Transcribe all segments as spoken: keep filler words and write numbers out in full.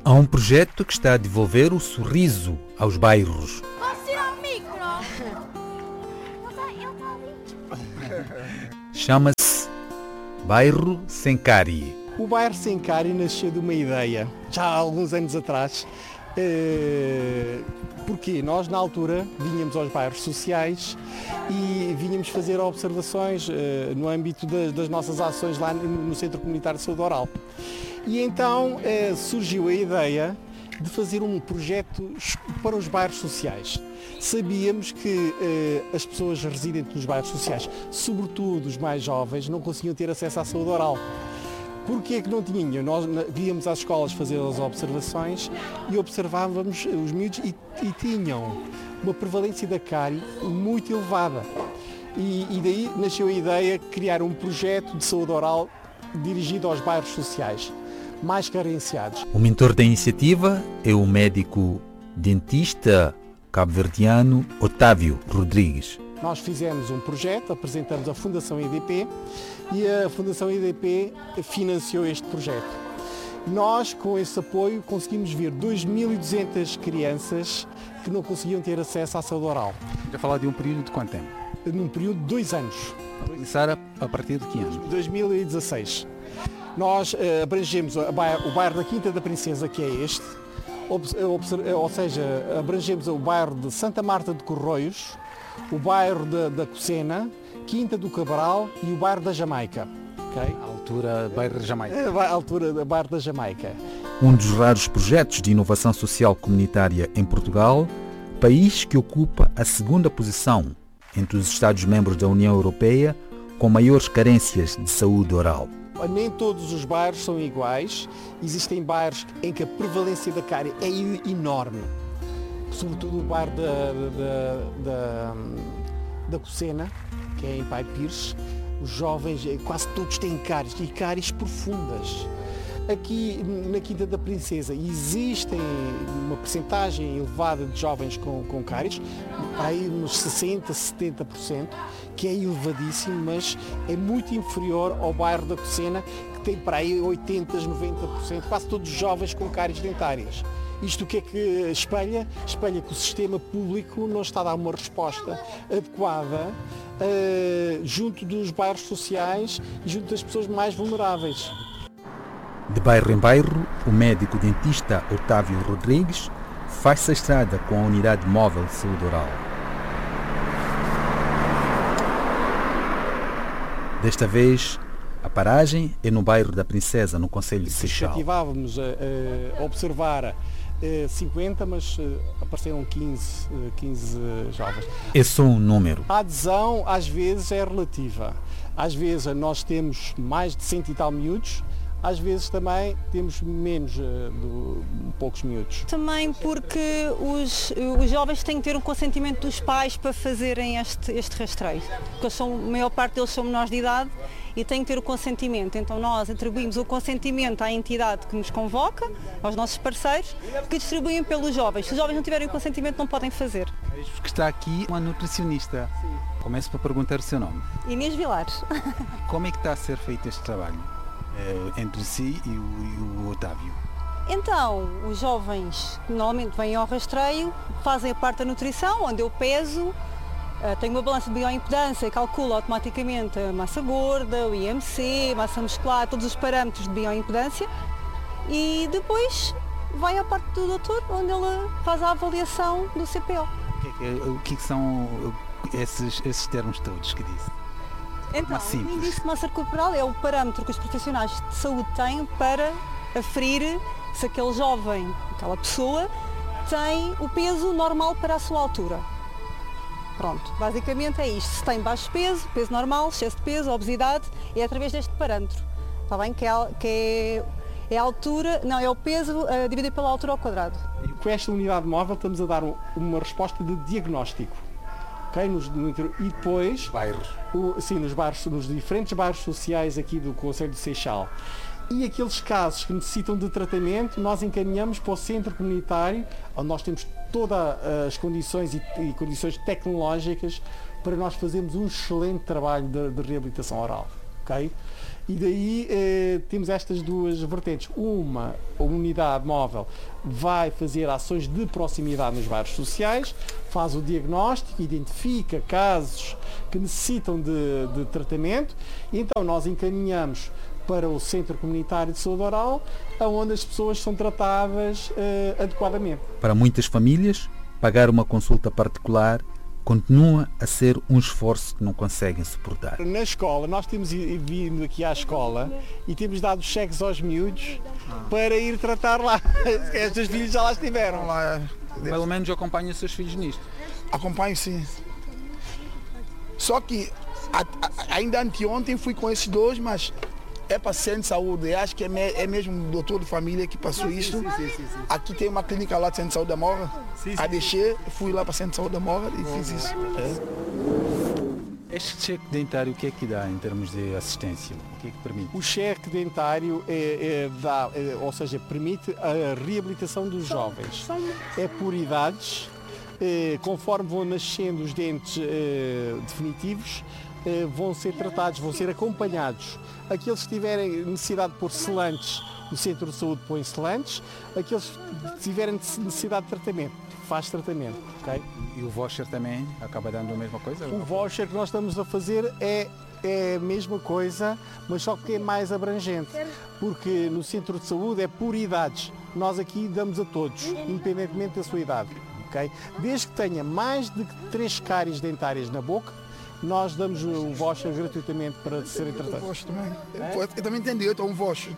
Há um projeto que está a devolver o sorriso aos bairros. Posso tirar o micro? Chama-se Bairro Sencari. O Bairro Sencari nasceu de uma ideia, já há alguns anos atrás, eh, porque nós na altura vinhamos aos bairros sociais e vinhamos fazer observações eh, no âmbito das, das nossas ações lá no, no Centro Comunitário de Saúde Oral. E então eh, surgiu a ideia de fazer um projeto para os bairros sociais. Sabíamos que eh, as pessoas residentes nos bairros sociais, sobretudo os mais jovens, não conseguiam ter acesso à saúde oral. Porquê é que não tinham? Nós íamos às escolas fazer as observações e observávamos os miúdos e, e tinham uma prevalência da cárie muito elevada. E, e daí nasceu a ideia de criar um projeto de saúde oral dirigido aos bairros sociais mais carenciados. O mentor da iniciativa é o médico dentista cabo-verdiano Otávio Rodrigues. Nós fizemos um projeto, apresentamos à Fundação I D P e a Fundação I D P financiou este projeto. Nós, com esse apoio, conseguimos ver dois mil e duzentas crianças que não conseguiam ter acesso à saúde oral. Já falar de um período de quanto tempo? Num período de dois anos. Começar a, a partir de que ano? dois mil e dezasseis. Nós uh, abrangemos o bairro, o bairro da Quinta da Princesa, que é este, ou seja, abrangemos o bairro de Santa Marta de Corroios, o bairro da, da Cocena, Quinta do Cabral e o bairro da Jamaica. Okay? A altura bairro da Jamaica. A altura do bairro da Jamaica. Um dos raros projetos de inovação social comunitária em Portugal, país que ocupa a segunda posição entre os Estados-membros da União Europeia com maiores carências de saúde oral. Nem todos os bairros são iguais. Existem bairros em que a prevalência da cárie é enorme. Sobretudo o bairro da, da, da, da Cocena, que é em Pai Pires. Os jovens, quase todos têm cáries, e cáries profundas. Aqui na Quinta da Princesa existem uma percentagem elevada de jovens com, com cáries, aí nos sessenta, setenta por cento, que é elevadíssimo, mas é muito inferior ao bairro da Cocena, que tem para aí oitenta, noventa por cento, quase todos os jovens com cáries dentárias. Isto o que é que espelha? Espelha que o sistema público não está a dar uma resposta adequada uh, junto dos bairros sociais e junto das pessoas mais vulneráveis. De bairro em bairro, o médico dentista Otávio Rodrigues faz-se a estrada com a unidade móvel de saúde oral. Desta vez, a paragem é no bairro da Princesa, no concelho de Seixal. Estivávamos a, a observar cinquenta, mas apareceram quinze, quinze jovens. É só um número. A adesão às vezes é relativa. Às vezes nós temos mais de cento e tal miúdos, às vezes também temos menos uh, de poucos miúdos. Também porque os, os jovens têm que ter o consentimento dos pais para fazerem este, este rastreio. Porque são, a maior parte deles são menores de idade e têm que ter o consentimento. Então nós atribuímos o consentimento à entidade que nos convoca, aos nossos parceiros, que distribuem pelos jovens. Se os jovens não tiverem o consentimento, não podem fazer. Vejo que está aqui uma nutricionista. Sim. Começo para perguntar o seu nome. Inês Vilares. Como é que está a ser feito este trabalho? Entre si e o, e o Otávio? Então, os jovens normalmente vêm ao rastreio, fazem a parte da nutrição, onde eu peso, tenho uma balança de bioimpedância, calculo automaticamente a massa gorda, o I M C, massa muscular, todos os parâmetros de bioimpedância e depois vai à parte do doutor, onde ele faz a avaliação do C P O. O que, é que, o que, é que são esses, esses termos todos que disse? Então, o índice de massa corporal é o parâmetro que os profissionais de saúde têm para aferir se aquele jovem, aquela pessoa, tem o peso normal para a sua altura. Pronto, basicamente é isto. Se tem baixo peso, peso normal, excesso de peso, obesidade, é através deste parâmetro. Está bem? Que é, que é, é a altura, não, é o peso uh, dividido pela altura ao quadrado. E com esta unidade móvel estamos a dar um, uma resposta de diagnóstico. Okay, nos, no, e depois, bairros. O, sim, nos, bairros, nos diferentes bairros sociais aqui do concelho de Seixal. E aqueles casos que necessitam de tratamento, nós encaminhamos para o centro comunitário, onde nós temos todas as condições e, e condições tecnológicas para nós fazermos um excelente trabalho de, de reabilitação oral. ok? E daí eh, temos estas duas vertentes. Uma, a unidade móvel vai fazer ações de proximidade nos bairros sociais, faz o diagnóstico, identifica casos que necessitam de, de tratamento, e então nós encaminhamos para o Centro Comunitário de Saúde Oral, onde as pessoas são tratadas eh, adequadamente. Para muitas famílias, pagar uma consulta particular continua a ser um esforço que não conseguem suportar. Na escola, nós temos vindo aqui à escola e temos dado cheques aos miúdos para ir tratar lá. Estes filhos já lá estiveram. Pelo menos acompanha os seus filhos nisto. Acompanho, sim. Só que a, a, ainda anteontem fui com esses dois, mas é para centro de saúde. Eu acho que é, me, é mesmo o doutor de família que passou isto. Sim, sim, sim, sim. Aqui tem uma clínica lá de centro de saúde da Morra. Sim, sim. A deixei, fui lá para o centro de saúde da Morra e fiz isso. É. Este cheque dentário, o que é que dá em termos de assistência? O que é que permite? O cheque dentário é, é, dá, é, ou seja, permite a reabilitação dos jovens. É por idades, é, conforme vão nascendo os dentes é, definitivos, é, vão ser tratados, vão ser acompanhados. Aqueles que tiverem necessidade de pôr selantes, o Centro de Saúde põe selantes. Aqueles que tiverem necessidade de tratamento, faz tratamento. Okay? E o voucher também acaba dando a mesma coisa? O voucher que nós estamos a fazer é, é a mesma coisa, mas só que é mais abrangente. Porque no Centro de Saúde é por idades. Nós aqui damos a todos, independentemente da sua idade. Okay? Desde que tenha mais de três cáries dentárias na boca, nós damos o voucher gratuitamente para serem tratados. Eu voucher também. Eu, eu também tenho direito a um voucher.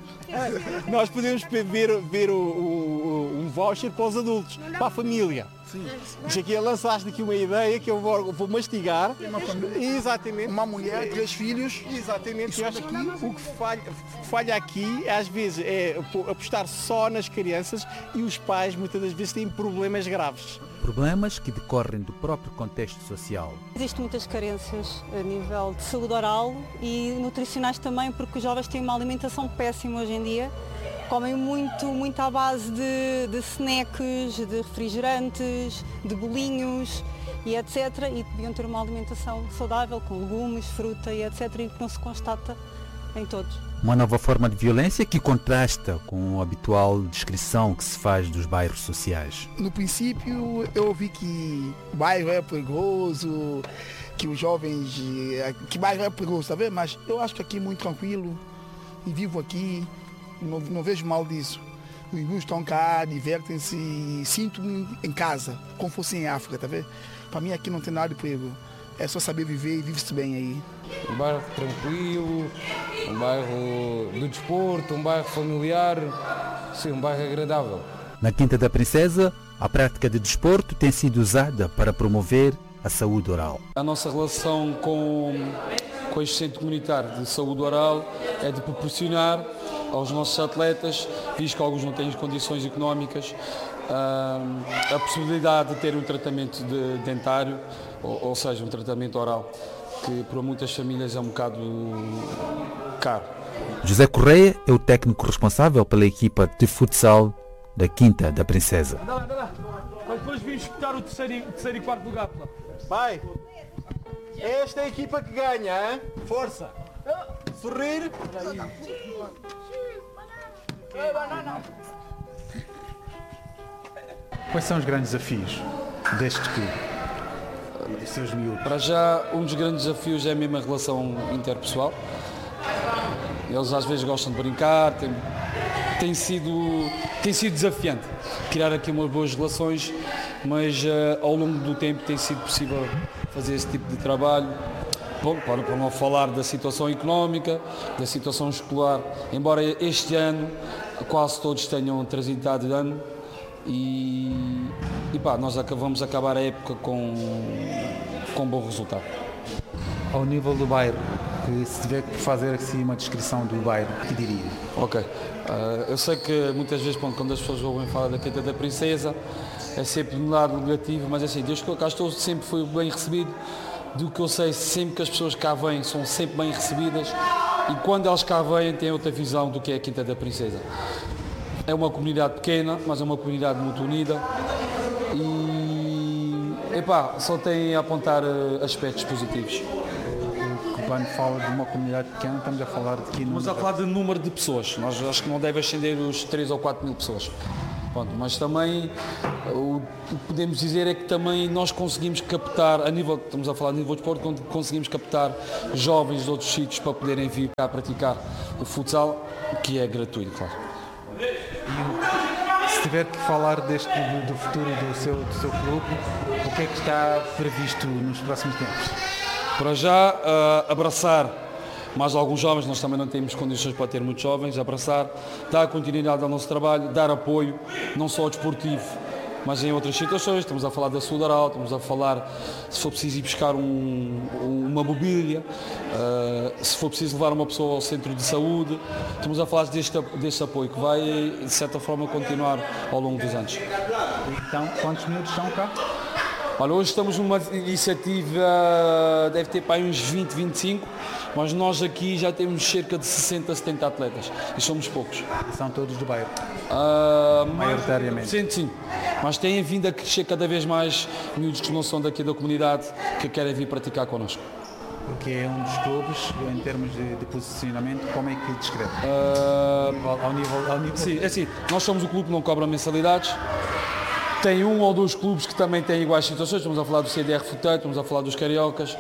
Nós podemos ver, ver o, o, um voucher para os adultos, para a família. Sim. Isto aqui, lançaste aqui uma ideia que eu vou, vou mastigar. Uma família. Exatamente. Uma mulher, três filhos. Exatamente. Eu acho que o que falha, falha aqui, às vezes, é apostar só nas crianças, e os pais, muitas das vezes, têm problemas graves. Problemas que decorrem do próprio contexto social. Existem muitas carências a nível de saúde oral e nutricionais também, porque os jovens têm uma alimentação péssima hoje em dia. Comem muito, muito à base de, de snacks, de refrigerantes, de bolinhos e etcétera. E deviam ter uma alimentação saudável, com legumes, fruta e etcétera. E que não se constata em todos. Uma nova forma de violência que contrasta com a habitual descrição que se faz dos bairros sociais. No princípio eu ouvi que o bairro é perigoso, que os jovens, que o bairro é perigoso, tá vendo? Mas eu acho que aqui é muito tranquilo e vivo aqui, não, não vejo mal disso. Os meus estão cá, divertem-se e sinto-me em casa, como fosse em África, tá vendo? Para mim aqui não tem nada de perigo. É só saber viver e vive-se bem aí. Um bairro tranquilo, um bairro do desporto, um bairro familiar, sim, um bairro agradável. Na Quinta da Princesa, a prática de desporto tem sido usada para promover a saúde oral. A nossa relação com, com este centro comunitário de saúde oral é de proporcionar aos nossos atletas, visto que alguns não têm condições económicas, a possibilidade de ter um tratamento de dentário, ou, ou seja, um tratamento oral, que para muitas famílias é um bocado caro. José Correia é o técnico responsável pela equipa de futsal da Quinta da Princesa. Anda lá, anda lá. Mas depois vim disputar o terceiro, e, terceiro e quarto lugar. Pela. Pai, esta é a equipa que ganha, hein? Força! Sorrir! Quais são os grandes desafios deste clube e dos seus miúdos? Para já, um dos grandes desafios é a mesma relação interpessoal. Eles às vezes gostam de brincar, tem, tem, sido, tem sido desafiante criar aqui umas boas relações, mas uh, ao longo do tempo tem sido possível fazer esse tipo de trabalho. Bom, para, para não falar da situação económica, da situação escolar, embora este ano quase todos tenham transitado de ano, e, e pá, nós vamos acabar a época com, com bom resultado. Ao nível do bairro, que se tiver que fazer assim uma descrição do bairro, o que diria? Ok, uh, eu sei que muitas vezes quando as pessoas ouvem falar da Quinta da Princesa é sempre um lado negativo, mas assim, desde que eu cá estou sempre fui bem recebido. Do que eu sei, sempre que as pessoas cá vêm são sempre bem recebidas, e quando elas cá vêm têm outra visão do que é a Quinta da Princesa. É uma comunidade pequena, mas é uma comunidade muito unida e epá, só tem a apontar aspectos positivos. O que quando fala de uma comunidade pequena, estamos a falar de que Estamos a falar de número de pessoas. Nós acho que não deve ascender os três ou quatro mil pessoas. Pronto, mas também o que podemos dizer é que também nós conseguimos captar, a nível, estamos a falar de nível de esporte, quando conseguimos captar jovens de outros sítios para poderem vir cá praticar o futsal, que é gratuito, claro. E se tiver que falar deste, do, do futuro do seu, do seu clube, o que é que está previsto nos próximos tempos? Para já, uh, abraçar mais alguns jovens, nós também não temos condições para ter muitos jovens, abraçar, dar continuidade ao nosso trabalho, dar apoio, não só ao desportivo, mas em outras situações. Estamos a falar da saúde oral, estamos a falar, se for preciso ir buscar um, uma mobília, uh, se for preciso levar uma pessoa ao centro de saúde, estamos a falar deste, deste apoio que vai, de certa forma, continuar ao longo dos anos. Então, quantos minutos são cá? Olha, hoje estamos numa iniciativa, deve ter para aí uns vinte, vinte e cinco, mas nós aqui já temos cerca de sessenta, setenta atletas e somos poucos. E são todos do bairro? Uh, Maioritariamente? Sim, sim. Mas têm vindo a crescer cada vez mais miúdos que não são daqui da comunidade que querem vir praticar connosco. Porque é um dos clubes, em termos de, de posicionamento, como é que descreve? Uh, ao nível, ao nível... Sim, é assim, nós somos o clube que não cobra mensalidades. Tem um ou dois clubes que também têm iguais situações, estamos a falar do C D R Futeiro, estamos a falar dos Cariocas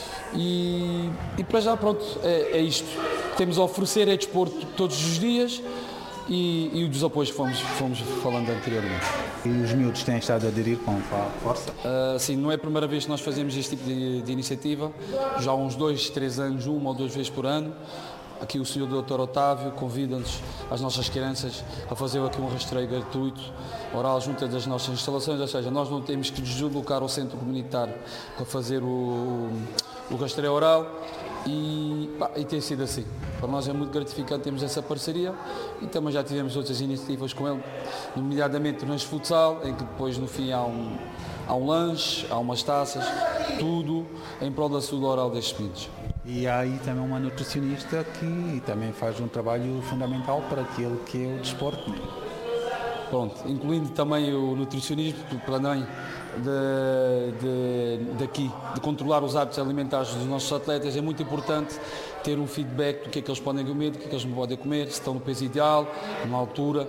e, e para já pronto, é, é isto. Temos a oferecer é desporto todos os dias e, e dos apoios que fomos, fomos falando anteriormente. E os miúdos têm estado a aderir com força? Uh, sim, não é a primeira vez que nós fazemos este tipo de, de iniciativa, já há uns dois, três anos, uma ou duas vezes por ano. Aqui o senhor doutor Otávio convida-nos, as nossas crianças, a fazer aqui um rastreio gratuito, oral, junto das nossas instalações, ou seja, nós não temos que deslocar ao centro comunitário para fazer o, o rastreio oral e, pá, e tem sido assim. Para nós é muito gratificante termos essa parceria e também já tivemos outras iniciativas com ele, nomeadamente no futsal, em que depois no fim há um, há um lanche, há umas taças, tudo em prol da saúde oral destes meninos. E há aí também uma nutricionista que também faz um trabalho fundamental para aquilo que é o desporto. Pronto, incluindo também o nutricionismo, para além de, de, daqui, de controlar os hábitos alimentares dos nossos atletas, é muito importante ter um feedback do que é que eles podem comer, do que é que eles não podem comer, se estão no peso ideal, numa altura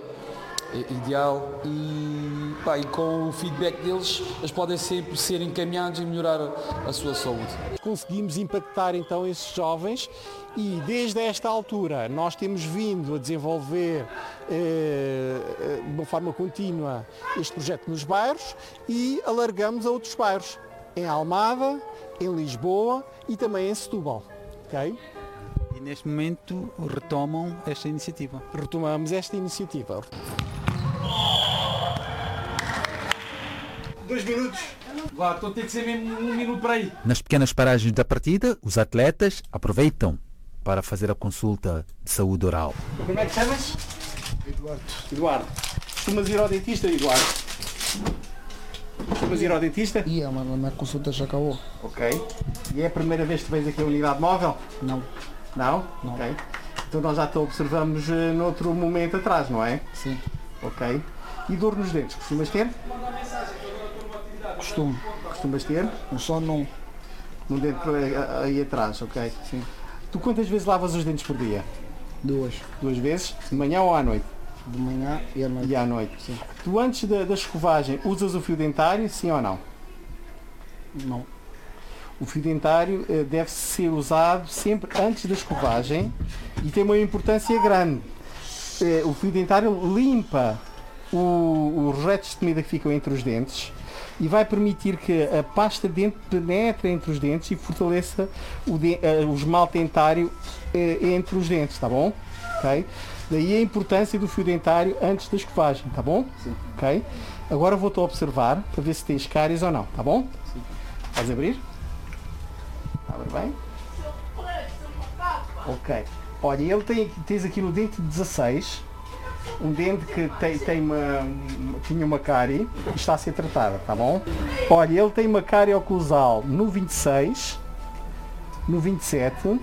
ideal e, pá, e com o feedback deles eles podem sempre ser encaminhados e melhorar a, a sua saúde. Conseguimos impactar então esses jovens e desde esta altura nós temos vindo a desenvolver eh, de uma forma contínua este projeto nos bairros e alargamos a outros bairros, em Almada, em Lisboa e também em Setúbal. Okay? E neste momento retomam esta iniciativa? Retomamos esta iniciativa. Dois minutos. Vá, então tem que ser mesmo um minuto para aí. Nas pequenas paragens da partida, os atletas aproveitam para fazer a consulta de saúde oral. Como é que chamas? Eduardo. Eduardo. Costumas ir ao dentista, Eduardo? Costumas ir ao dentista? E a minha consulta já acabou. Ok. E é a primeira vez que vens aqui à unidade móvel? Não. Não? Não. Ok. Então nós já te observamos uh, noutro momento atrás, não é? Sim. Ok. E dor nos dentes, costumas ter? Costumo. Costumas ter? Mas só não. No dente uh, aí atrás, ok. Sim. Tu quantas vezes lavas os dentes por dia? Duas. Duas vezes? De manhã ou à noite? De manhã e à noite. E à noite. Sim. Tu antes da, da escovagem usas o fio dentário, sim ou não? Não. O fio dentário uh, deve ser usado sempre antes da escovagem e tem uma importância grande. Uh, o fio dentário limpa o, os restos de comida que ficam entre os dentes e vai permitir que a pasta de dente penetre entre os dentes e fortaleça o, de, uh, o esmalte dentário uh, entre os dentes, tá bom? Okay? Daí a importância do fio dentário antes da escovagem, tá bom? Sim. Okay? Agora vou-te observar para ver se tens cáries ou não, tá bom? Sim. Podes abrir? Abre bem. Ok. Olha, ele tem, tens aqui no dente dezasseis, um dente que tem, tem uma, tinha uma cárie e está a ser tratada, tá bom? Olha, ele tem uma cárie oclusal no vinte e seis, no vinte e sete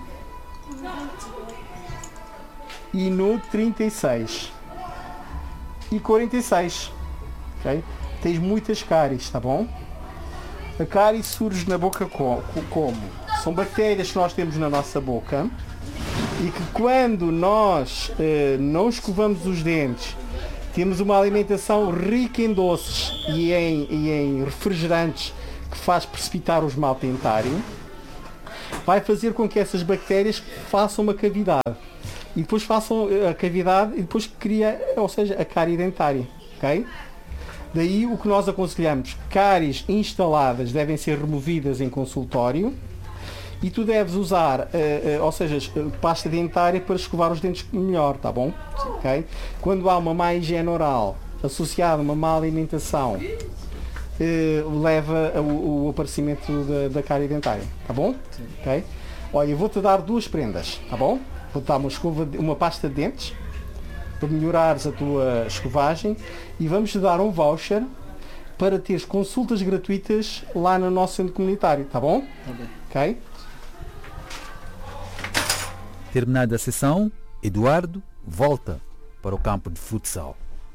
e no trinta e seis e quarenta e seis, ok? Tens muitas cáries, tá bom? A cárie surge na boca co como? são bactérias que nós temos na nossa boca e que quando nós eh, não escovamos os dentes, temos uma alimentação rica em doces e em, e em refrigerantes que faz precipitar o esmalte dentário, vai fazer com que essas bactérias façam uma cavidade. E depois façam a cavidade e depois cria, ou seja, a cárie dentária. Okay? Daí o que nós aconselhamos, cáries instaladas devem ser removidas em consultório e tu deves usar, uh, uh, ou seja, pasta dentária para escovar os dentes melhor, tá bom? Okay? Quando há uma má higiene oral associada a uma má alimentação, uh, leva o, o aparecimento da, da cárie dentária, tá bom? Okay? Olha, eu vou-te dar duas prendas, tá bom? Vou-te dar uma, escova, uma pasta de dentes para melhorares a tua escovagem e vamos-te dar um voucher para teres consultas gratuitas lá no nosso centro comunitário, tá bom? Ok? Terminada a sessão, Eduardo volta para o campo de futsal.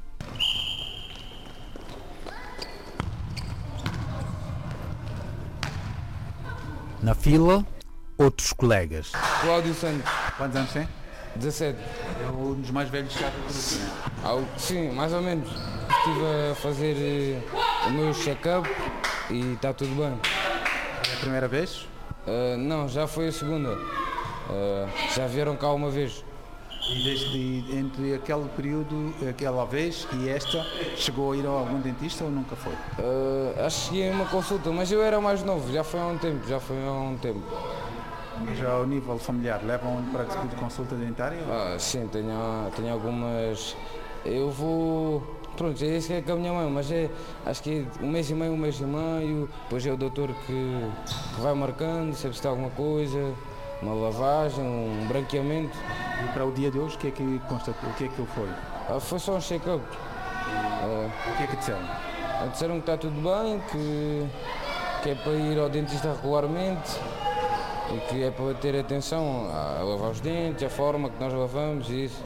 Na fila, outros colegas. Cláudio Santos, Quantos anos tem? dezassete. É um dos mais velhos já do grupo, né? Ao- Sim, mais ou menos. Estive a fazer eh, o meu check-up e está tudo bem. É a primeira vez? Ah, não, já foi a segunda. Ah, já vieram cá uma vez. E desde entre aquele período, aquela vez e esta, chegou a ir a algum dentista ou nunca foi? Ah, acho que ia a uma consulta, mas eu era mais novo, já foi há um tempo, já foi há um tempo. Já ao nível familiar, levam para tipo de consulta dentária? Ah, sim, tenho, tenho algumas. Eu vou. Pronto, é isso que é com a minha mãe, mas é. Acho que é um mês e meio, um mês e meio. Depois é o doutor que, que vai marcando, se é preciso alguma coisa, uma lavagem, um branqueamento. E para o dia de hoje, o que é que constatou? O que é que foi? Ah, foi só um check-up. Ah, O que é que disseram? disseram que está tudo bem, que, que é para ir ao dentista regularmente e que é para ter atenção a lavar os dentes, a forma que nós lavamos e isso.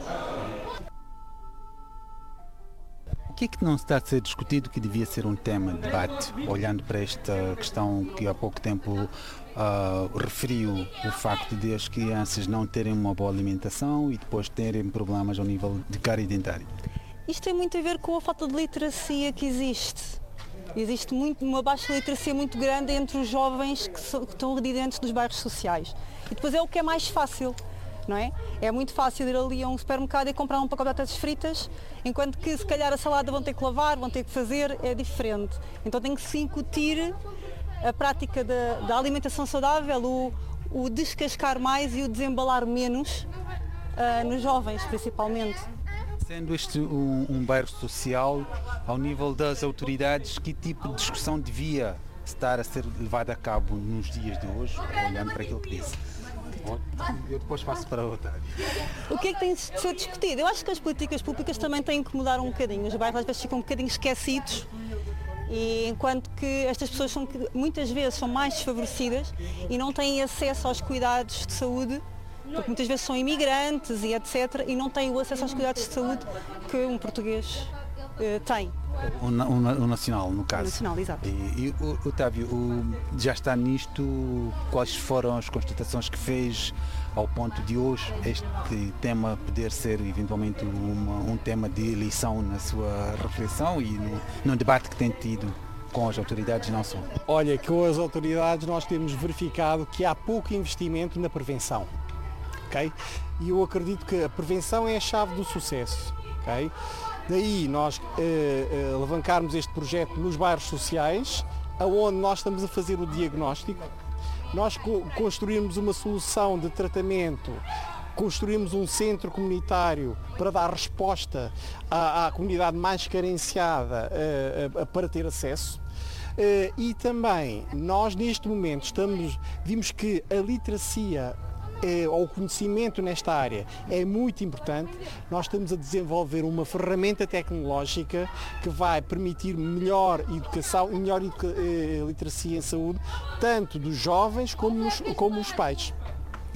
O que é que não está a ser discutido que devia ser um tema de debate, olhando para esta questão que há pouco tempo ah, referiu, o facto de as crianças não terem uma boa alimentação e depois terem problemas ao nível de cárie dentária? Isto tem muito a ver com a falta de literacia que existe. Existe muito, uma baixa literacia muito grande entre os jovens que, so, que estão residentes dos bairros sociais. E depois é o que é mais fácil, não é? É muito fácil ir ali a um supermercado e comprar um pacote de batatas fritas, enquanto que se calhar a salada vão ter que lavar, vão ter que fazer, é diferente. Então tem que se incutir a prática da, da alimentação saudável, o, o descascar mais e o desembalar menos uh, nos jovens, principalmente. Sendo este um, um bairro social, ao nível das autoridades, que tipo de discussão devia estar a ser levada a cabo nos dias de hoje, olhando para aquilo que disse? Eu depois passo para outra área. O que é que tem de ser discutido? Eu acho que as políticas públicas também têm que mudar um bocadinho. Os bairros às vezes ficam um bocadinho esquecidos, e enquanto que estas pessoas são, muitas vezes são mais desfavorecidas e não têm acesso aos cuidados de saúde, porque muitas vezes são imigrantes e etcétera e não têm o acesso aos cuidados de saúde que um português eh, tem. O, o, o nacional, no caso. O nacional, exato. E, e o, Otávio, o, já está nisto, quais foram as constatações que fez ao ponto de hoje este tema poder ser eventualmente uma, um tema de eleição na sua reflexão e no, no debate que tem tido com as autoridades, não só? Olha, com as autoridades nós temos verificado que há pouco investimento na prevenção. Okay? E eu acredito que a prevenção é a chave do sucesso. Okay? Daí nós eh, eh, alavancarmos este projeto nos bairros sociais, aonde nós estamos a fazer o diagnóstico, nós co- construirmos uma solução de tratamento, construirmos um centro comunitário para dar resposta à, à comunidade mais carenciada eh, eh, para ter acesso. Eh, e também nós neste momento estamos, vimos que a literacia É, ou o conhecimento nesta área é muito importante. Nós estamos a desenvolver uma ferramenta tecnológica que vai permitir melhor educação e melhor educa- eh, literacia em saúde, tanto dos jovens como os, como os pais.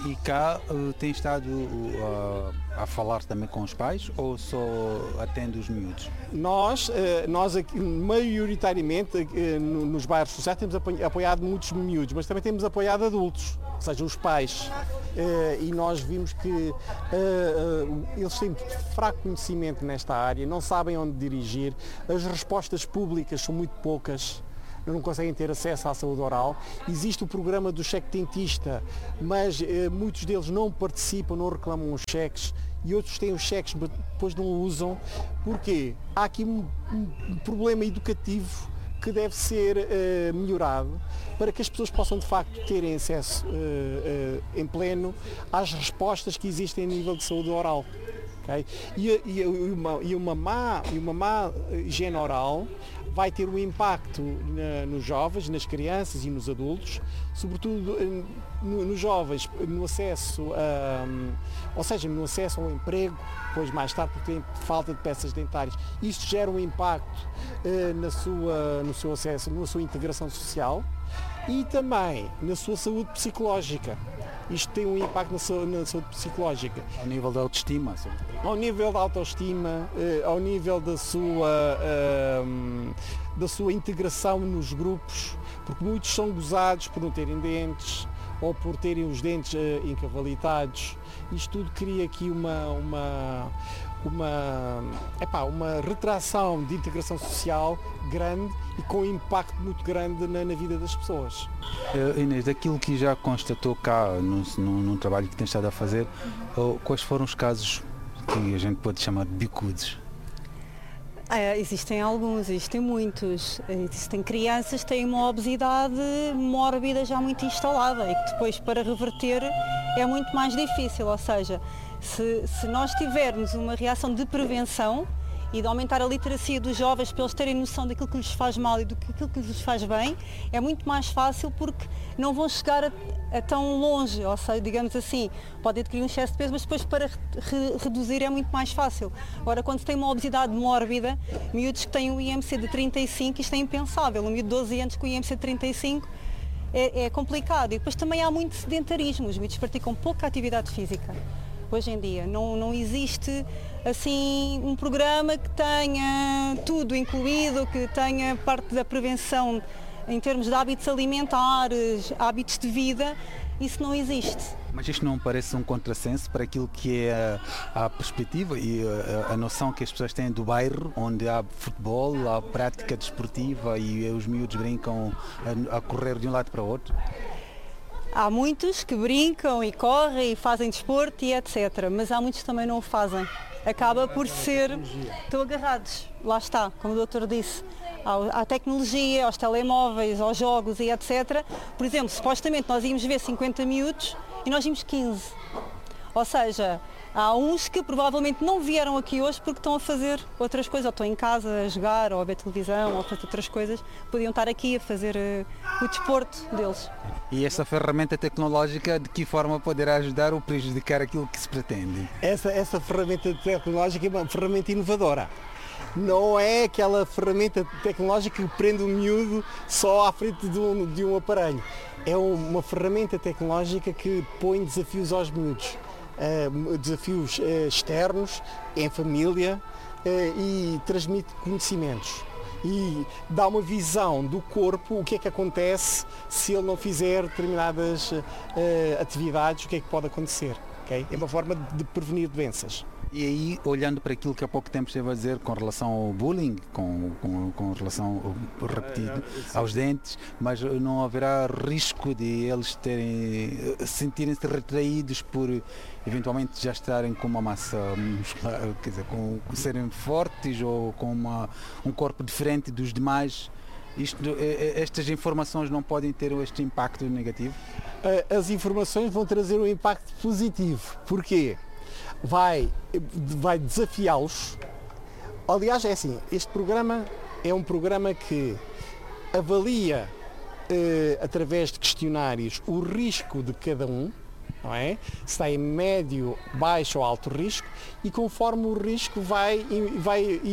E cá uh, tem estado uh, a falar também com os pais ou só atende os miúdos? Nós, uh, nós aqui, maioritariamente uh, nos bairros sociais temos apoiado muitos miúdos, mas também temos apoiado adultos, ou seja, os pais. Uh, e nós vimos que uh, uh, eles têm fraco conhecimento nesta área, não sabem onde dirigir, as respostas públicas são muito poucas. Não conseguem ter acesso à saúde oral. Existe o programa do cheque dentista, mas eh, muitos deles não participam, não reclamam os cheques e outros têm os cheques, mas depois não usam. Porquê? Há aqui um, um problema educativo que deve ser eh, melhorado para que as pessoas possam de facto terem acesso eh, eh, em pleno às respostas que existem a nível de saúde oral. Okay? E, e, uma, e, uma má, e uma má higiene oral vai ter um impacto na, nos jovens, nas crianças e nos adultos, sobretudo no, nos jovens, no acesso, a, ou seja, no acesso ao emprego, depois mais tarde porque tem falta de peças dentárias. Isto gera um impacto uh, na sua, no seu acesso, na sua integração social e também na sua saúde psicológica. Isto tem um impacto na saúde, na saúde psicológica. Ao nível da autoestima? Sim. Ao nível da autoestima, eh, ao nível da sua, eh, da sua integração nos grupos, porque muitos são gozados por não terem dentes ou por terem os dentes eh, encavalitados. Isto tudo cria aqui uma, uma, uma, epá, uma retração de integração social grande e com um impacto muito grande na, na vida das pessoas. Uh, Inês, daquilo que já constatou cá no, no, no trabalho que tem estado a fazer, uh, quais foram os casos que a gente pode chamar de bicudos? É, existem alguns, existem muitos. Existem crianças que têm uma obesidade mórbida já muito instalada e que depois para reverter é muito mais difícil. Ou seja, se, se nós tivermos uma reação de prevenção e de aumentar a literacia dos jovens para eles terem noção daquilo que lhes faz mal e do que aquilo que lhes faz bem, é muito mais fácil porque não vão chegar a, a tão longe, ou seja, digamos assim, podem adquirir um excesso de peso, mas depois para re, reduzir é muito mais fácil. Agora, quando se tem uma obesidade mórbida, miúdos que têm o I M C de trinta e cinco, isto é impensável, um miúdo de doze anos com o I M C de trinta e cinco é, é complicado. E depois também há muito sedentarismo, os miúdos praticam pouca atividade física. Hoje em dia não, não existe assim um programa que tenha tudo incluído, que tenha parte da prevenção em termos de hábitos alimentares, hábitos de vida, isso não existe. Mas isto não parece um contrassenso para aquilo que é a, a perspectiva e a, a noção que as pessoas têm do bairro, onde há futebol, há prática desportiva e os miúdos brincam a, a correr de um lado para o outro? Há muitos que brincam e correm e fazem desporto e etcétera. Mas há muitos que também não o fazem. Acaba por ser... Estão agarrados. Lá está, como o doutor disse. À tecnologia, aos telemóveis, aos jogos e etcétera. Por exemplo, supostamente nós íamos ver cinquenta miúdos e nós vimos quinze. Ou seja, há uns que provavelmente não vieram aqui hoje porque estão a fazer outras coisas, ou estão em casa a jogar, ou a ver televisão, ou a fazer outras coisas. Podiam estar aqui a fazer uh, o desporto deles. E essa ferramenta tecnológica, de que forma poderá ajudar ou prejudicar aquilo que se pretende? Essa, essa ferramenta tecnológica é uma ferramenta inovadora. Não é aquela ferramenta tecnológica que prende o miúdo só à frente de um, de um aparelho. É uma ferramenta tecnológica que põe desafios aos miúdos. Uh, desafios uh, externos, em família, uh, e transmite conhecimentos. E dá uma visão do corpo, o que é que acontece se ele não fizer determinadas uh, atividades, o que é que pode acontecer. Okay? É uma forma de prevenir doenças. E aí, olhando para aquilo que há pouco tempo esteve a dizer com relação ao bullying, com, com, com relação ao repetido aos dentes, mas não haverá risco de eles terem, sentirem-se retraídos por eventualmente já estarem com uma massa muscular, quer dizer, com, com serem fortes ou com uma, um corpo diferente dos demais? Isto, estas informações não podem ter este impacto negativo? As informações vão trazer um impacto positivo. Porquê? Vai, vai desafiá-los. Aliás, é assim, este programa é um programa que avalia, eh, através de questionários, o risco de cada um, não é? Se está em médio, baixo ou alto risco, e conforme o risco vai, vai e,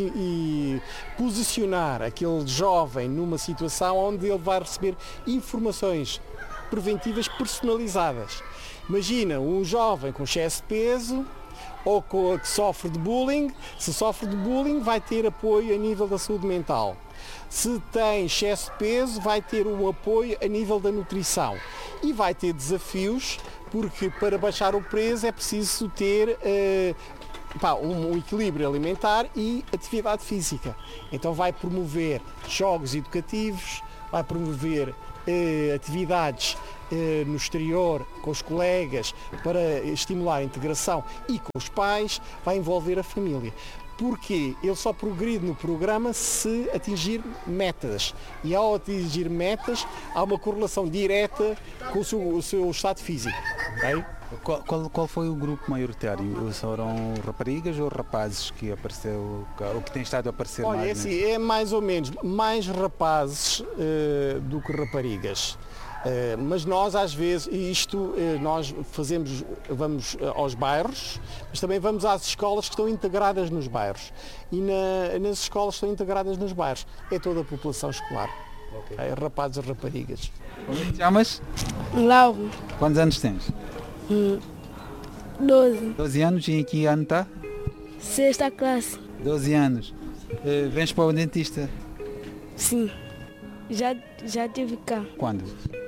e posicionar aquele jovem numa situação onde ele vai receber informações preventivas personalizadas. Imagina um jovem com excesso de peso ou com, que sofre de bullying. Se sofre de bullying, vai ter apoio a nível da saúde mental. Se tem excesso de peso, vai ter um apoio a nível da nutrição. E vai ter desafios, porque para baixar o peso é preciso ter uh, pá, um, um equilíbrio alimentar e atividade física. Então vai promover jogos educativos, vai promover uh, atividades uh, no exterior, com os colegas, para estimular a integração e com os pais, vai envolver a família. Porque ele só progride no programa se atingir metas. E ao atingir metas, há uma correlação direta com o seu, o seu estado físico. Okay? Qual, qual, qual foi o grupo maioritário? Foram raparigas ou rapazes que apareceu, ou que tem estado a aparecer Olha, mais? É, assim, é mais ou menos, mais rapazes uh, do que raparigas. Uh, mas nós às vezes, e isto uh, nós fazemos, vamos uh, aos bairros, mas também vamos às escolas que estão integradas nos bairros. E na, nas escolas que estão integradas nos bairros é toda a população escolar, okay. É, rapazes e raparigas. Como te chamas? Lauro. Quantos anos tens? Hum, doze. doze anos e em que ano está? Sexta classe. doze anos. Uh, vens para o dentista? Sim, já, já tive cá. Quando?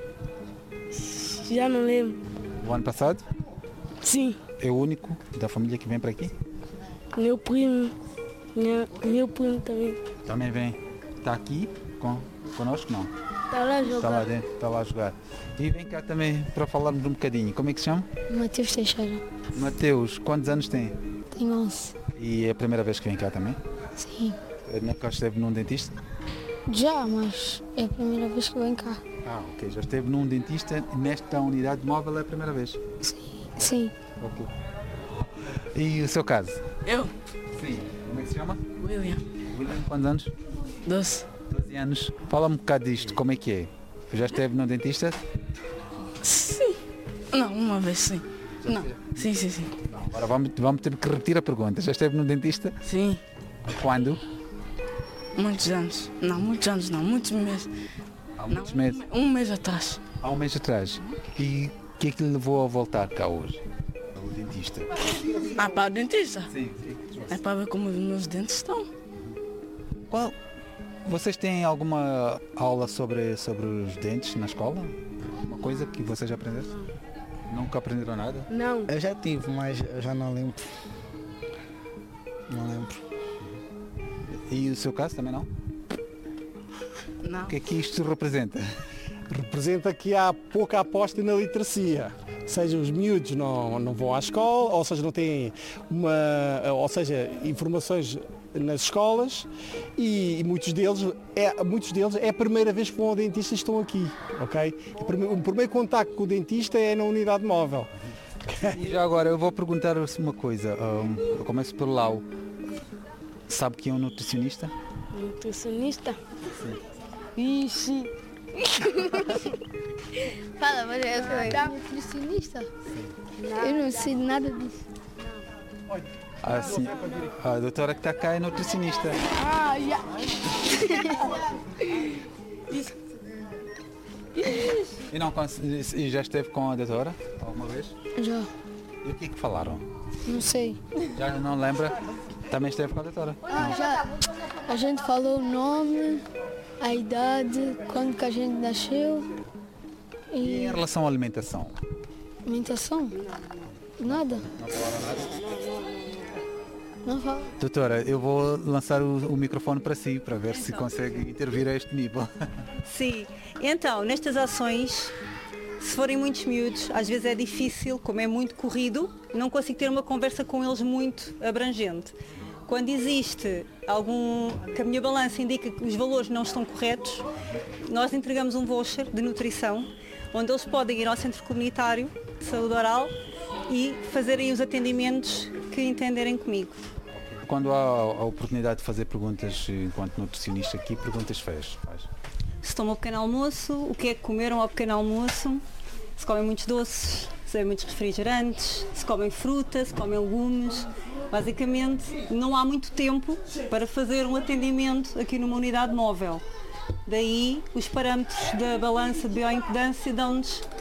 Já não lembro. O ano passado? Sim. É o único da família que vem para aqui? Meu primo, minha, meu primo também. Também vem. Está aqui com, conosco? Não. Está lá a jogar. Está lá dentro, está lá a jogar. E vem cá também para falarmos um bocadinho. Como é que se chama? Mateus Teixeira. Mateus, quantos anos tem? Tenho onze. E é a primeira vez que vem cá também? Sim. Nunca esteve num dentista? Já, mas é a primeira vez que venho cá. Ah, ok. Já esteve num dentista nesta unidade móvel é a primeira vez? Sim. Sim. Ok. E o seu caso? Eu? Sim. Como é que se chama? William. William, quantos anos? doze. doze anos. Fala-me um bocado disto, como é que é? Já esteve num dentista? Sim. Não, uma vez sim. Já não. Sim, sim, sim. Não, agora vamos, vamos ter que repetir a pergunta. Já esteve num dentista? Sim. Quando? Muitos anos. Não, muitos anos não, muitos meses. Há muitos não, meses? Um mês atrás. Há um mês atrás. E o que é que lhe levou a voltar cá hoje? Ao dentista? Ah, para o dentista? Sim. É para ver como os meus dentes estão. Qual? Vocês têm alguma aula sobre, sobre os dentes na escola? Uma coisa que vocês aprenderam? Nunca aprenderam nada? Não. Eu já tive, mas eu já não lembro. Não lembro. E o seu caso também não? Não. O que é que isto representa? Representa que há pouca aposta na literacia. Ou seja, os miúdos não, não vão à escola, ou seja, não têm uma, ou seja, informações nas escolas e, e muitos deles é muitos deles é a primeira vez que vão ao dentista e estão aqui, ok? O primeiro, o primeiro contacto com o dentista é na unidade móvel. E já agora eu vou perguntar-vos uma coisa. Um, eu começo por Lau. Sabe que é um nutricionista? Nutricionista? Sim. Ixi. Fala, mas eu sou nutricionista? Sim. Eu não sei nada disso. Ah, sim. A doutora que está cá é nutricionista. Ah, já. E, não, e já esteve com a doutora alguma vez? Já. E o que é que falaram? Não sei. Já não lembra? Também esteve com a doutora? Ah, já. A gente falou o nome, a idade, quando que a gente nasceu. E, e em relação à alimentação? Alimentação? Nada. Não falaram nada? Não fala. Doutora, eu vou lançar o, o microfone para si, para ver se consegue intervir a este nível. Sim. Então, nestas ações, se forem muitos miúdos, às vezes é difícil, como é muito corrido, não consigo ter uma conversa com eles muito abrangente. Quando existe algum, que a minha balança indica que os valores não estão corretos, nós entregamos um voucher de nutrição, onde eles podem ir ao centro comunitário de saúde oral e fazerem os atendimentos que entenderem comigo. Quando há a oportunidade de fazer perguntas enquanto nutricionista, que perguntas faz? faz? Se tomam um pequeno almoço, o que é que comeram ao pequeno almoço, se comem muitos doces, se bebem muitos refrigerantes, se comem fruta, se comem legumes. Basicamente, não há muito tempo para fazer um atendimento aqui numa unidade móvel. Daí, os parâmetros da balança de bioimpedância dão-nos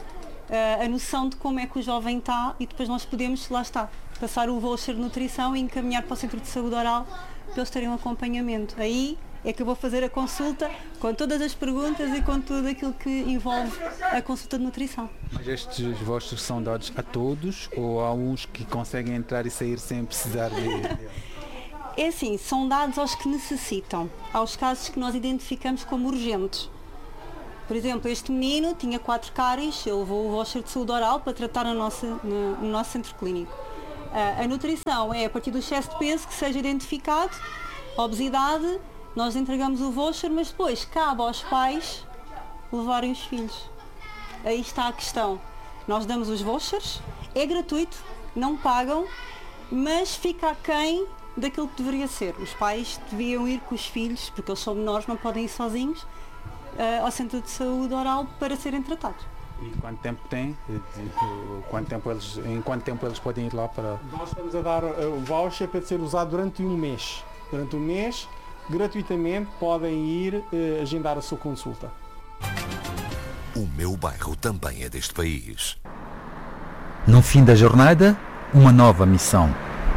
uh, a noção de como é que o jovem está e depois nós podemos, lá está, passar o voucher de nutrição e encaminhar para o centro de saúde oral para eles terem um acompanhamento. Aí é que eu vou fazer a consulta com todas as perguntas e com tudo aquilo que envolve a consulta de nutrição. Mas estes vouchers são dados a todos ou há uns que conseguem entrar e sair sem precisar de... É assim, são dados aos que necessitam, aos casos que nós identificamos como urgentes. Por exemplo, este menino tinha quatro cáries, ele levou o voucher de saúde oral para tratar no nosso, no, no nosso centro clínico. A, a nutrição é a partir do excesso de peso que seja identificado, a obesidade, nós entregamos o voucher, mas depois cabe aos pais levarem os filhos. Aí está a questão. Nós damos os vouchers, é gratuito, não pagam, mas fica aquém daquilo que deveria ser. Os pais deviam ir com os filhos, porque eles são menores, não podem ir sozinhos, uh, ao centro de saúde oral para serem tratados. E quanto tempo tem? Quanto tempo eles, em quanto tempo eles podem ir lá para... Nós estamos a dar o voucher para ser usado durante um mês. Durante um mês, gratuitamente, podem ir uh, agendar a sua consulta. O meu bairro também é deste país. No fim da jornada, uma nova missão.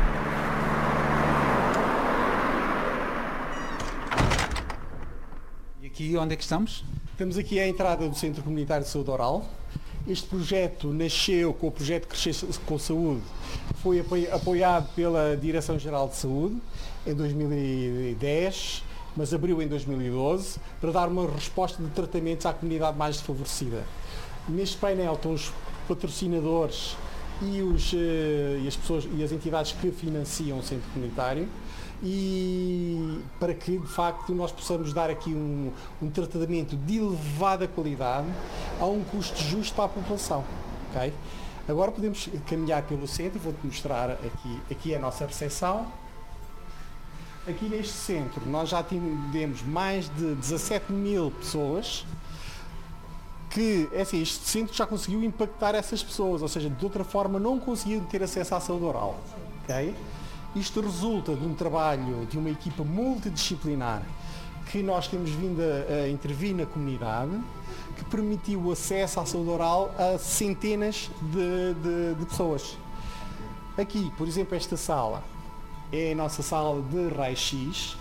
E aqui onde é que estamos? Estamos aqui à entrada do Centro Comunitário de Saúde Oral. Este projeto nasceu com o projeto Crescer com Saúde, foi apoiado pela Direção-Geral de Saúde em dois mil e dez, mas abriu em dois mil e doze, para dar uma resposta de tratamentos à comunidade mais desfavorecida. Neste painel estão os patrocinadores e, os, e as pessoas e as entidades que financiam o Centro Comunitário, e para que de facto nós possamos dar aqui um, um tratamento de elevada qualidade a um custo justo para a população. Okay? Agora podemos caminhar pelo centro, vou-te mostrar aqui, aqui é a nossa recepção. Aqui neste centro nós já atendemos mais de dezassete mil pessoas, que é assim, este centro já conseguiu impactar essas pessoas, ou seja, de outra forma não conseguiam ter acesso à saúde oral. Okay? Isto resulta de um trabalho de uma equipa multidisciplinar que nós temos vindo a, a intervir na comunidade, que permitiu o acesso à saúde oral a centenas de, de, de pessoas. Aqui, por exemplo, esta sala é a nossa sala de raio-x.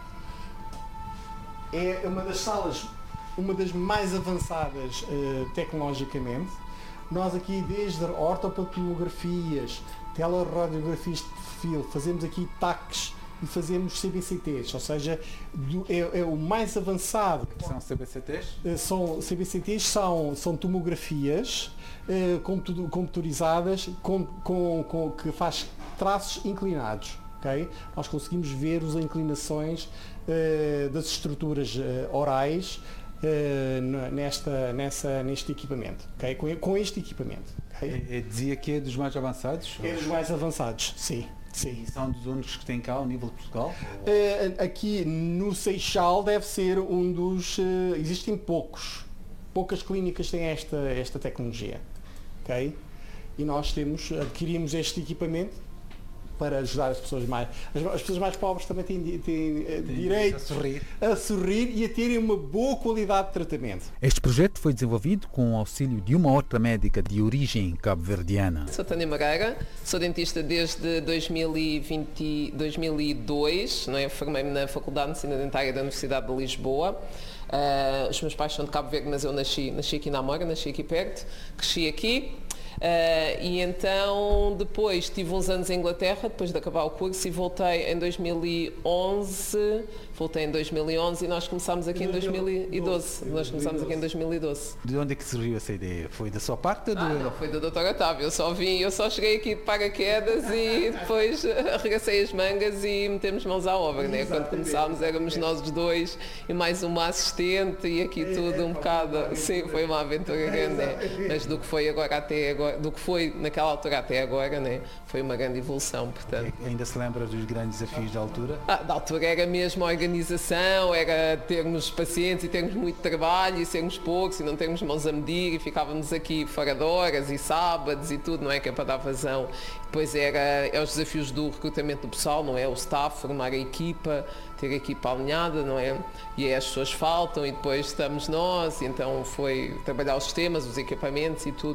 É uma das salas, uma das mais avançadas uh, tecnologicamente. Nós aqui, desde ortopatomografias, telerradiografias de perfil, fazemos aqui T A Cs e fazemos C B C Ts, ou seja, do, é, é o mais avançado. São C B C Ts? Uh, são, C B C Ts são, são tomografias uh, computadorizadas com, com, com, que faz traços inclinados. Okay? Nós conseguimos ver as inclinações uh, das estruturas uh, orais uh, nesta, nessa, neste equipamento, okay? com, com este equipamento. Okay? É, é, dizia que é dos mais avançados? É dos mais avançados, sim. Sim. E são dos únicos que têm cá ao nível de Portugal? Uh, aqui no Seixal deve ser um dos... Uh, existem poucos. Poucas clínicas têm esta, esta tecnologia. Okay? E nós temos, adquirimos este equipamento para ajudar as pessoas mais... As, as pessoas mais pobres também têm, têm, têm direito a sorrir. a sorrir e a terem uma boa qualidade de tratamento. Este projeto foi desenvolvido com o auxílio de uma outra médica de origem cabo-verdiana. Sou Tânia Magueira, sou dentista desde dois mil e vinte, dois mil e dois, não é? Formei-me na Faculdade de Medicina Dentária da Universidade de Lisboa. Uh, os meus pais são de Cabo Verde, mas eu nasci, nasci aqui na Amora, nasci aqui perto, cresci aqui. Uh, e então depois tive uns anos em Inglaterra, depois de acabar o curso, e voltei em dois mil e onze, voltei em dois mil e onze e nós começámos aqui em dois mil e doze. Nós começámos aqui em dois mil e doze. De onde é que surgiu essa ideia? Foi da sua parte? Ah, do... Não, foi do doutor Otávio. Eu só vim, eu só cheguei aqui de paraquedas e depois arregacei as mangas e metemos mãos à obra, né? Quando começámos éramos nós os dois e mais uma assistente e aqui tudo um bocado, sim, foi uma aventura grande, né? Mas do que foi agora até agora, do que foi naquela altura até agora, né? Foi uma grande evolução, portanto. E ainda se lembra dos grandes desafios da altura? Ah, da altura era mesmo a organização, era termos pacientes e termos muito trabalho e sermos poucos e não termos mãos a medir e ficávamos aqui fora de horas e sábados e tudo, não é? Que é para dar vazão. Depois era é os desafios do recrutamento do pessoal, não é? O staff, formar a equipa, ter a equipa alinhada, não é? E aí as pessoas faltam e depois estamos nós, e então foi trabalhar os sistemas, os equipamentos e tudo.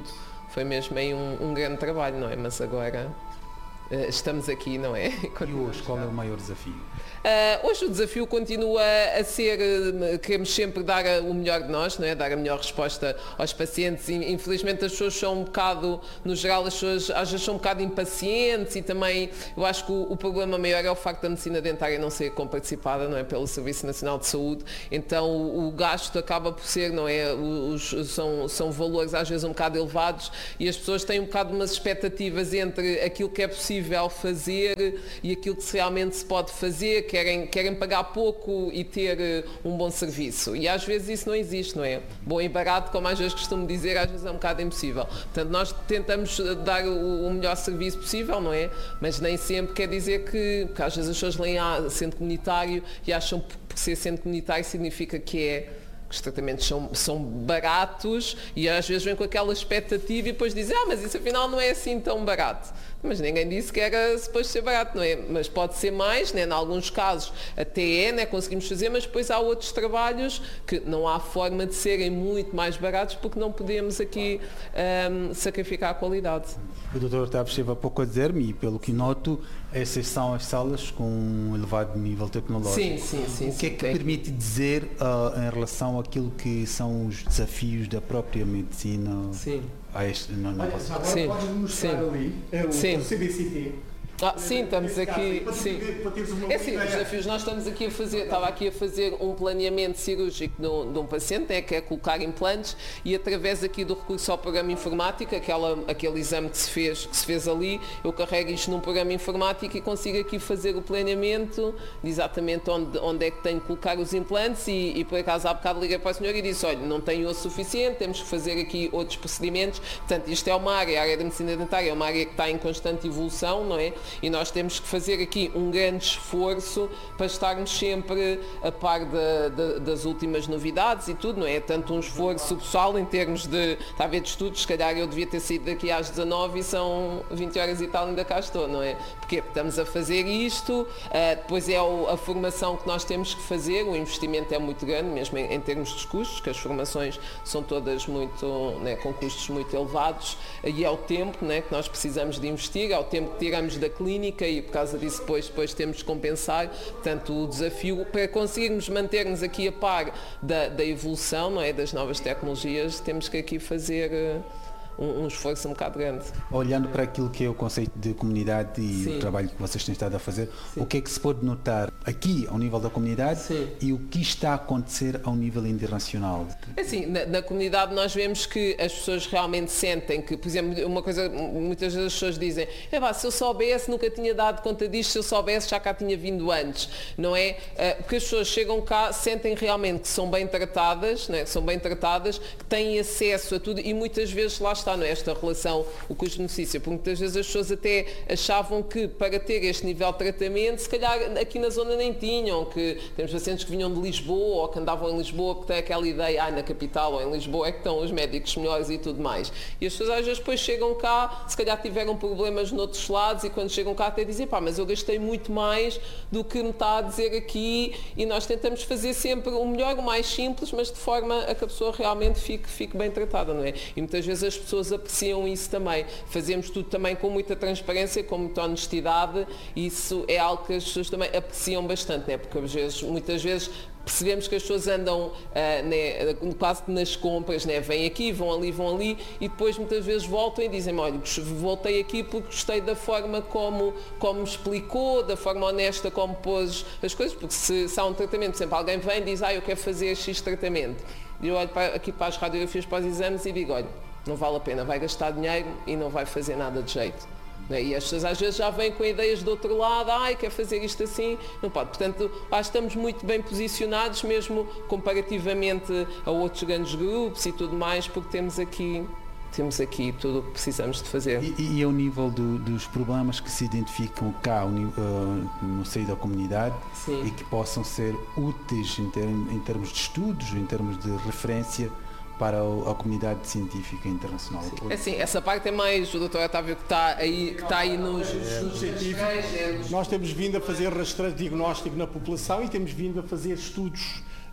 foi mesmo aí um, um grande trabalho, não é? Mas agora uh, estamos aqui, não é? E hoje, qual é o maior desafio? Uh, hoje o desafio continua a ser, uh, queremos sempre dar a, o melhor de nós, não é? Dar a melhor resposta aos pacientes. E, infelizmente as pessoas são um bocado, no geral as pessoas às vezes são um bocado impacientes e também eu acho que o, o problema maior é o facto da medicina dentária não ser comparticipada, não é? Pelo Serviço Nacional de Saúde, então o, o gasto acaba por ser, não é? Os, são, são valores às vezes um bocado elevados e as pessoas têm um bocado umas expectativas entre aquilo que é possível fazer e aquilo que realmente se pode fazer. Querem, querem pagar pouco e ter uh, um bom serviço. E às vezes isso não existe, não é? Bom e barato, como às vezes costumo dizer, às vezes é um bocado impossível. Portanto, nós tentamos dar o, o melhor serviço possível, não é? Mas nem sempre quer dizer que, porque às vezes as pessoas leem ah, centro comunitário e acham que por ser centro comunitário significa que é que os tratamentos são, são baratos e às vezes vêm com aquela expectativa e depois dizem, ah, mas isso afinal não é assim tão barato. Mas ninguém disse que era suposto ser barato, não é? Mas pode ser mais, né? Em alguns casos até é, né? Conseguimos fazer, mas depois há outros trabalhos que não há forma de serem muito mais baratos porque não podemos aqui um, sacrificar a qualidade. O doutor Otávio esteve há pouco a dizer-me, e pelo que noto, essas são as salas com um elevado nível tecnológico. Sim, sim, sim. O que é que sim, permite dizer uh, em relação àquilo que são os desafios da própria medicina? Sim. A este, não, não Olha, posso... agora sim, podes mostrar sim, ali é o, sim. o C B C T. Ah, sim, estamos aqui. Sim. É sim, ideia. os desafios nós estamos aqui a fazer, estava aqui a fazer um planeamento cirúrgico de um, de um paciente, é, que é colocar implantes, e através aqui do recurso ao programa informático, aquela, aquele exame que se fez, que se fez ali, eu carrego isto num programa informático e consigo aqui fazer o planeamento de exatamente onde, onde é que tenho que colocar os implantes e, e por acaso há bocado liguei para o senhor e disse, olha, não tenho osso suficiente, temos que fazer aqui outros procedimentos. Portanto, isto é uma área, a área da medicina dentária é uma área que está em constante evolução, não é? E nós temos que fazer aqui um grande esforço para estarmos sempre a par de, de, das últimas novidades e tudo, não é? Tanto um esforço pessoal em termos de, está a ver, de estudos, se calhar eu devia ter saído daqui às dezanove e são vinte horas e tal, ainda cá estou, não é? Porque estamos a fazer isto, uh, depois é o, a formação que nós temos que fazer, o investimento é muito grande, mesmo em, em termos dos custos, que as formações são todas muito, né, com custos muito elevados, e é o tempo, né, que nós precisamos de investir, é o tempo que tiramos da clínica e por causa disso depois, depois temos de compensar. Portanto, o desafio para conseguirmos manter-nos aqui a par da, da evolução, não é, das novas tecnologias, temos que aqui fazer uh, um, um esforço um bocado grande. Olhando para aquilo que é o conceito de comunidade e Sim. o trabalho que vocês têm estado a fazer, Sim. o que é que se pode notar aqui ao nível da comunidade Sim. e o que está a acontecer ao nível internacional? Assim, na, na comunidade nós vemos que as pessoas realmente sentem que, por exemplo, uma coisa, muitas vezes as pessoas dizem, é, se eu soubesse, nunca tinha dado conta disto, se eu soubesse já cá tinha vindo antes, não é? Porque as pessoas chegam cá, sentem realmente que são bem tratadas, não é? São bem tratadas, que têm acesso a tudo e muitas vezes lá está, não é? Esta relação, o custo-benefício, porque muitas vezes as pessoas até achavam que para ter este nível de tratamento, se calhar aqui na zona nem tinham, que temos pacientes que vinham de Lisboa ou que andavam em Lisboa, que têm aquela ideia, ah, na capital ou em Lisboa é que estão os médicos melhores e tudo mais. E as pessoas às vezes depois chegam cá, se calhar tiveram problemas noutros lados e quando chegam cá até dizem, pá, mas eu gastei muito mais do que me está a dizer aqui e nós tentamos fazer sempre o melhor, o mais simples, mas de forma a que a pessoa realmente fique, fique bem tratada, não é? E muitas vezes as pessoas apreciam isso também. Fazemos tudo também com muita transparência, com muita honestidade e isso é algo que as pessoas também apreciam bastante, não é? Porque às vezes, muitas vezes percebemos que as pessoas andam uh, né, quase nas compras, né, vêm aqui, vão ali, vão ali e depois muitas vezes voltam e dizem, olha, voltei aqui porque gostei da forma como, como me explicou, da forma honesta como pôs as coisas, porque se, se há um tratamento, sempre alguém vem e diz, ah, eu quero fazer X tratamento. E eu olho para, aqui para as radiografias, para os exames e digo, olha, não vale a pena, vai gastar dinheiro e não vai fazer nada de jeito. E as pessoas às vezes já vêm com ideias do outro lado, ai, quer fazer isto assim, não pode. Portanto, lá estamos muito bem posicionados, mesmo comparativamente a outros grandes grupos e tudo mais, porque temos aqui, temos aqui tudo o que precisamos de fazer. E, e ao nível do, dos problemas que se identificam cá uh, no seio da comunidade Sim. e que possam ser úteis em, ter, em termos de estudos, em termos de referência, para a comunidade científica internacional. É assim, essa parte é mais o doutor Otávio que está aí, que está aí nos estudos científicos. Nós temos vindo a fazer rastreio diagnóstico na população e temos vindo a fazer estudos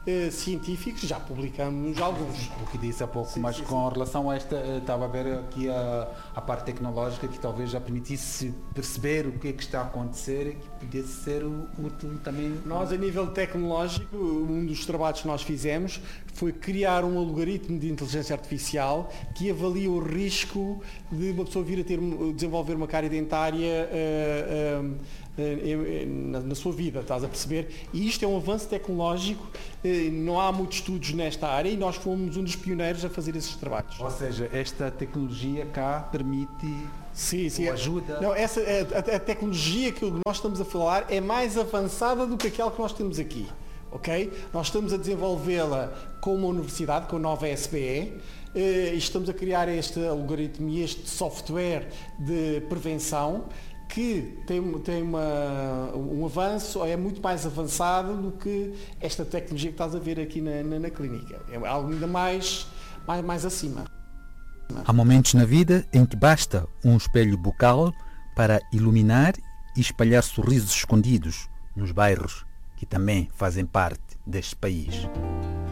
uh, científicos, já publicamos alguns. O que disse há pouco, Sim, mas sim, com sim. relação a esta, estava a ver aqui a, a parte tecnológica que talvez já permitisse perceber o que é que está a acontecer e que pudesse ser útil também. Nós, a nível tecnológico, um dos trabalhos que nós fizemos foi criar um algoritmo de inteligência artificial que avalia o risco de uma pessoa vir a ter, desenvolver uma cárie dentária uh, uh, uh, na, na sua vida, estás a perceber? E isto é um avanço tecnológico, uh, não há muitos estudos nesta área e nós fomos um dos pioneiros a fazer esses trabalhos. Ou seja, esta tecnologia cá permite... Sim, sim. Ajuda. Não, essa, a, a tecnologia que nós estamos a falar é mais avançada do que aquela que nós temos aqui. Okay? Nós estamos a desenvolvê-la com uma universidade, com a nova S B E, e estamos a criar este algoritmo e este software de prevenção que tem, tem uma, um avanço, é muito mais avançado do que esta tecnologia que estás a ver aqui na, na, na clínica. É algo ainda mais, mais, mais acima. Há momentos na vida em que basta um espelho bucal para iluminar e espalhar sorrisos escondidos nos bairros que também fazem parte deste país.